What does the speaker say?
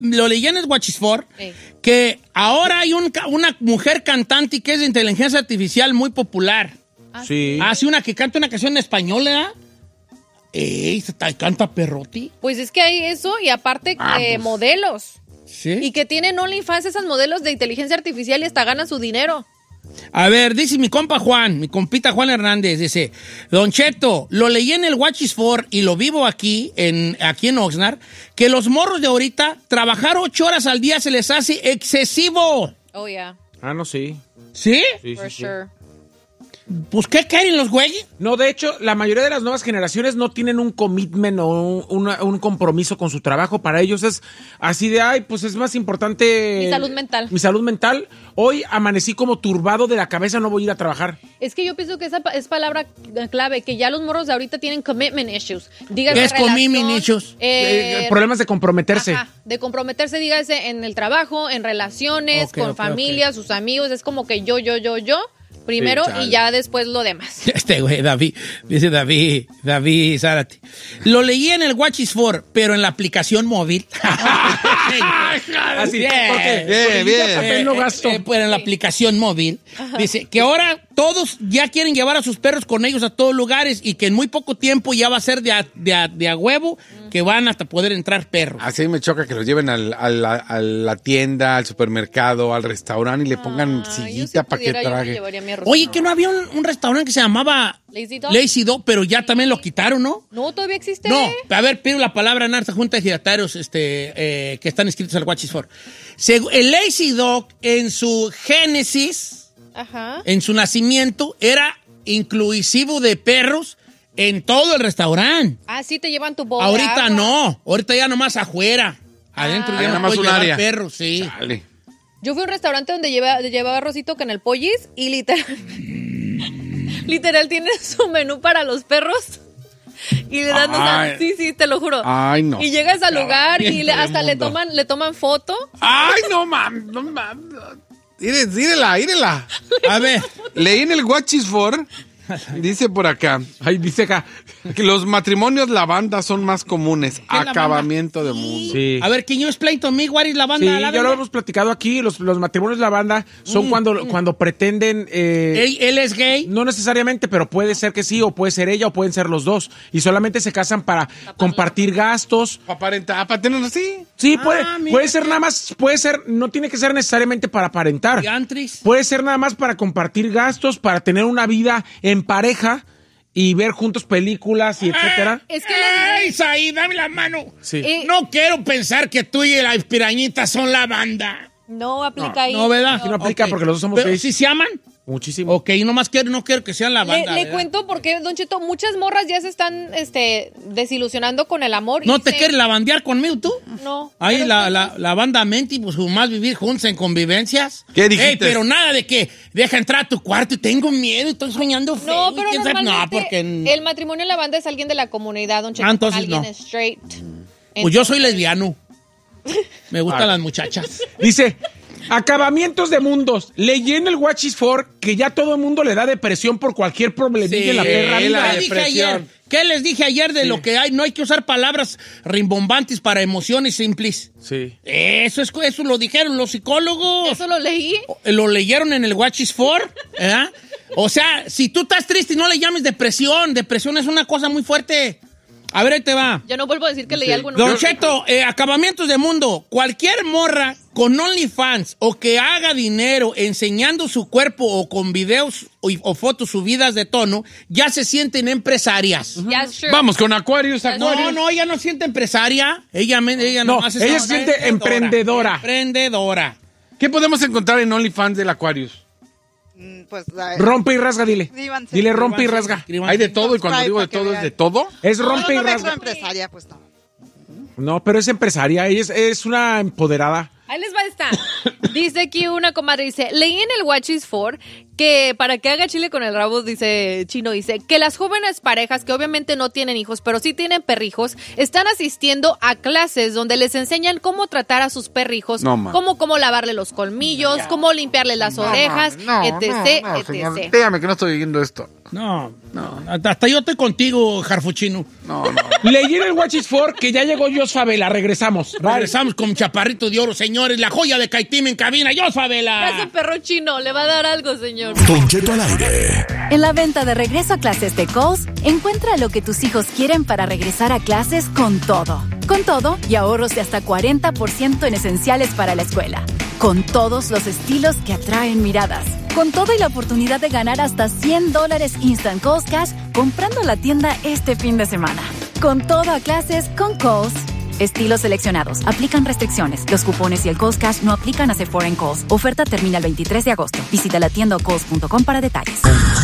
lo leí en el Watchisfor, que ahora hay una mujer cantante que es de inteligencia artificial muy popular. Sí. Hace una que canta una canción en español, ¿verdad? Canta perroti. Pues es que hay eso y aparte modelos. ¿Sí? Y que tienen OnlyFans esas modelos de inteligencia artificial y hasta ganan su dinero. A ver, dice mi compa Juan, mi compita Juan Hernández, dice, Don Cheto, lo leí en el Watchisfor y lo vivo aquí en Oxnard, que los morros de ahorita, trabajar 8 horas al día se les hace excesivo. Oh, yeah. Ah, no, sí. ¿Sí? Sí, For sí, sí. sure. Pues, ¿qué quieren los güeyes? No, de hecho, la mayoría de las nuevas generaciones no tienen un commitment o un compromiso con su trabajo. Para ellos es así de, ay, pues es más importante... Mi salud mental. Mi salud mental. Hoy amanecí como turbado de la cabeza, no voy a ir a trabajar. Es que yo pienso que esa es palabra clave, que ya los morros de ahorita tienen commitment issues. Dígase ¿Qué es commitment issues? Problemas de comprometerse. Ajá, de comprometerse, dígase, en el trabajo, en relaciones, Ok, con ok, familia, ok. sus amigos. Es como que yo. Primero Sí, chale. y ya después lo demás. Este güey, David Zárate. Lo leí en el Watchisfor, pero en la aplicación móvil. Así, Bien. ¿por qué? Bien, Porque bien. ya papel no gasto. Pero en la aplicación móvil. Dice que ahora todos ya quieren llevar a sus perros con ellos a todos lugares y que en muy poco tiempo ya va a ser de a huevo que van hasta poder entrar perros. Así me choca que los lleven a la tienda, al supermercado, al restaurante y le pongan sillita para que trague. Oye, que no había un restaurante que se llamaba Lazy Dog. pero ya también lo quitaron, ¿no? No, todavía existe. No, a ver, pido la palabra en esta junta de ejidatarios que están inscritos al Watchisfor. El Lazy Dog, en su génesis, Ajá. en su nacimiento, era inclusivo de perros en todo el restaurante. Ah, sí, te llevan tu bowl de Ahorita agua. no, ahorita ya nomás afuera. Adentro ya nada no más puedes un llevar área. perros, sí. Chale. Yo fui a un restaurante donde llevaba Rosito con el pollis y literal tiene su menú para los perros. Y le dan, Ay. sí, te lo juro. Ay, no. Y llegas al lugar y hasta le mundo. toman foto. Ay, no mames, no mames. Írela. A ver, Leí en el Watchisfor, dice por acá, Ay, dice acá. que los matrimonios lavanda son más comunes. es lavanda? Acabamiento de mundo. Sí. a ver, can you explain to me what is la Sí, banda? ya lo hemos platicado aquí. Los matrimonios de la banda son cuando pretenden... Él es gay. No necesariamente, pero puede ser que sí, o puede ser ella, o pueden ser los dos. Y solamente se casan para compartir gastos. Para aparentar, para tener así. Sí, mira puede ser nada más, no tiene que ser necesariamente para aparentar. Diantris. Puede ser nada más para compartir gastos, para tener una vida en pareja y ver juntos películas y etcétera. Es que ¡Ay, Saí, dame la mano! Sí. No quiero pensar que tú y la pirañita son la banda. no aplica ahí. No, ¿verdad? Aquí no aplica porque los dos somos Pero gays. ¿sí se aman? Muchísimo. Ok, no quiero que sean la banda. Le ¿verdad? cuento porque, Don Cheto, muchas morras ya se están desilusionando con el amor. ¿No y te quieres lavandear conmigo tú? No. Ahí Pero la banda Menti, pues más vivir juntos en convivencias. ¿Qué dijiste? Ey, pero nada de que deja entrar a tu cuarto y tengo miedo y estoy soñando feo. No, y pero quién sabe- normalmente No, porque... el matrimonio en la banda es alguien de la comunidad, Don Cheto, Ah, entonces alguien no. straight. Pues yo soy lesbiano. Me gustan las muchachas. Dice, acabamientos de mundos. Leí en el Watchisfor que ya todo el mundo le da depresión por cualquier problemilla en la perra la vida. ¿Qué dije depresión. ayer? ¿Qué les dije ayer de lo que hay? No hay que usar palabras rimbombantes para emociones simples. Sí. Eso lo dijeron los psicólogos. Eso lo leí. Lo leyeron en el Watchisfor. O sea, si tú estás triste, no le llames depresión. Depresión es una cosa muy fuerte. A ver, ahí te va. Yo no vuelvo a decir que leí algo en Don Cheto, acabamientos de mundo. Cualquier morra con OnlyFans o que haga dinero enseñando su cuerpo o con videos o fotos subidas de tono, ya se sienten empresarias. Yeah, sure. Vamos con Aquarius. No, ella no siente empresaria. Ella No, nomás es ella se siente emprendedora. Emprendedora. ¿Qué podemos encontrar en OnlyFans del Aquarius? Pues Rompe y rasga, dile. Suscríbanse. Dile rompe y rasga. Hay de todo y cuando digo de todo es de todo. Es No, rompe y no me rasga. creo empresaria, pues no. No, pero es empresaria, ella es una empoderada. Ahí les va esta. Dice aquí una comadre, dice, leí en el What is For que para que haga chile con el rabo, dice Chino, dice que las jóvenes parejas que obviamente no tienen hijos, pero sí tienen perrijos, están asistiendo a clases donde les enseñan cómo tratar a sus perrijos, cómo lavarle los colmillos, cómo limpiarle las orejas, etc. Señor, dígame que no estoy viendo esto. No, hasta yo estoy contigo, Jarfuchino. No. Leí en el Watch is For que ya llegó Jos Favela. Regresamos con Chaparrito de Oro, señores. La joya de Caitim en cabina. Jos Favela. Ese perro chino le va a dar algo, señor. Don Cheto al aire. En la venta de regreso a clases de Kohl's, encuentra lo que tus hijos quieren para regresar a clases con todo. Con todo y ahorros de hasta 40% en esenciales para la escuela. Con todos los estilos que atraen miradas. Con todo y la oportunidad de ganar hasta $100 Instant Kohl's Cash comprando en la tienda este fin de semana. Con todo a clases con Kohl's. Estilos seleccionados. Aplican restricciones. Los cupones y el Kohl's Cash no aplican a Sephora en Kohl's. Oferta termina el 23 de agosto. Visita la tienda o kohls.com para detalles.